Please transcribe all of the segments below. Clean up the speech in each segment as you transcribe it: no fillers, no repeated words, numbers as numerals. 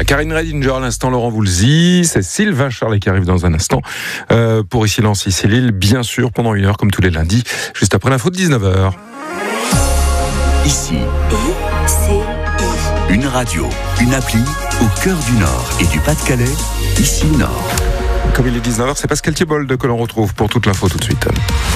Karine Redinger à l'instant, Laurent Voulzy, c'est Sylvain Charlet qui arrive dans un instant pour Ici Lens, Ici Lille, bien sûr, pendant 1 heure comme tous les lundis, juste après l'info de 19h. Ici, une radio, une appli au cœur du Nord et du Pas-de-Calais, Ici Nord. Comme il est 19h, c'est Pascal Thiebold que l'on retrouve pour toute l'info tout de suite.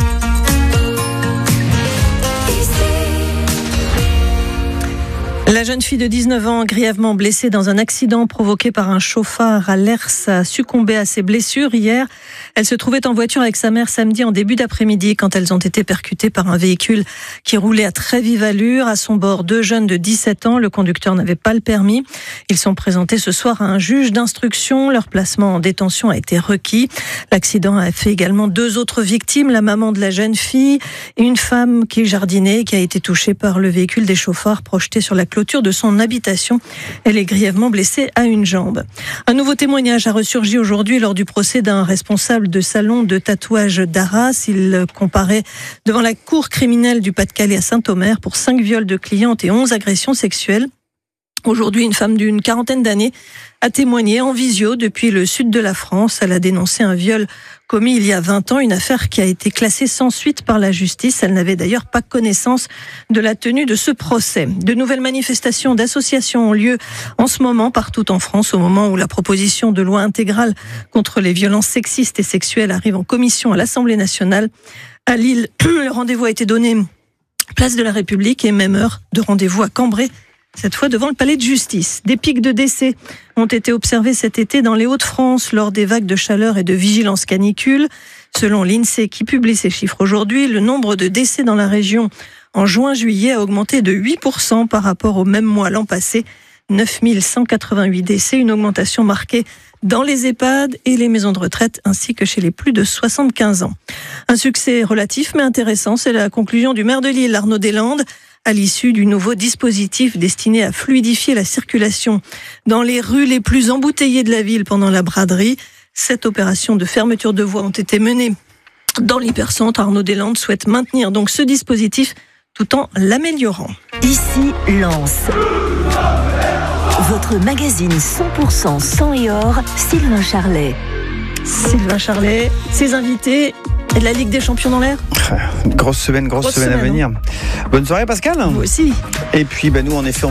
La jeune fille de 19 ans, grièvement blessée dans un accident provoqué par un chauffard à Lers, a succombé à ses blessures hier. Elle se trouvait en voiture avec sa mère samedi en début d'après-midi quand elles ont été percutées par un véhicule qui roulait à très vive allure. À son bord, 2 jeunes de 17 ans. Le conducteur n'avait pas le permis. Ils sont présentés ce soir à un juge d'instruction. Leur placement en détention a été requis. L'accident a fait également 2 autres victimes, la maman de la jeune fille et une femme qui jardinait, qui a été touchée par le véhicule des chauffards projeté sur la clôture de son habitation. Elle est grièvement blessée à une jambe. Un nouveau témoignage a ressurgi aujourd'hui lors du procès d'un responsable de salon de tatouage d'Arras. Il comparaît devant la cour criminelle du Pas-de-Calais à Saint-Omer pour 5 viols de clientes et 11 agressions sexuelles. Aujourd'hui, une femme d'une 40aine d'années a témoigné en visio depuis le sud de la France. Elle a dénoncé un viol commis il y a 20 ans, une affaire qui a été classée sans suite par la justice. Elle n'avait d'ailleurs pas connaissance de la tenue de ce procès. De nouvelles manifestations d'associations ont lieu en ce moment partout en France, au moment où la proposition de loi intégrale contre les violences sexistes et sexuelles arrive en commission à l'Assemblée nationale. À Lille, le rendez-vous a été donné place de la République et même heure de rendez-vous à Cambrai, cette fois devant le palais de justice. Des pics de décès ont été observés cet été dans les Hauts-de-France lors des vagues de chaleur et de vigilance canicule. Selon l'INSEE qui publie ces chiffres aujourd'hui, le nombre de décès dans la région en juin-juillet a augmenté de 8% par rapport au même mois l'an passé. 9 188 décès, une augmentation marquée dans les EHPAD et les maisons de retraite ainsi que chez les plus de 75 ans. Un succès relatif mais intéressant, c'est la conclusion du maire de Lille, Arnaud Deslandes, à l'issue du nouveau dispositif destiné à fluidifier la circulation dans les rues les plus embouteillées de la ville pendant la braderie. 7 opérations de fermeture de voies ont été menées dans l'hypercentre. Arnaud Deslandes souhaite maintenir donc ce dispositif tout en l'améliorant. Ici Lens. Votre magazine 100% sang et or, Sylvain Charlet. Sylvain Charlet, ses invités et de la Ligue des Champions dans l'air. Grosse semaine à venir. Bonne soirée Pascal. Vous aussi. Et puis nous en effet